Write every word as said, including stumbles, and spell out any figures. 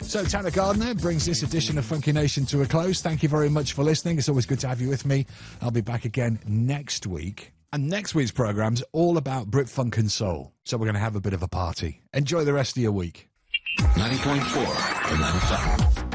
So Tanner Gardner brings this edition of Funky Nation to a close. Thank you very much for listening. It's always good to have you with me. I'll be back again next week. And next week's programme's all about Brit Funk and Soul. So we're going to have a bit of a party. Enjoy the rest of your week. ninety point four and ninety-five.